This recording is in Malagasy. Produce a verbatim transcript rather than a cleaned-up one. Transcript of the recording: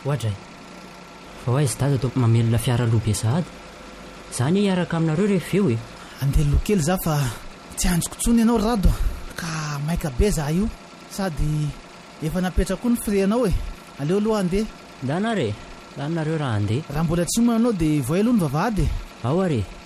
Hoadray, fa ho aizy dada atao mamelona fiara loha be sahady. Zany hiaraka aminareo rehefa eo e. Andeha loha kely za fa tsy anjoko tsony ianao rado ka maika be za io, sady efa napetra koa ny firenao e. Aleo aloha andeha. Ndanare, lanareo raha andeha. Raha mbola tsy homana anao dia voay aloha ny vavahady. Ao are.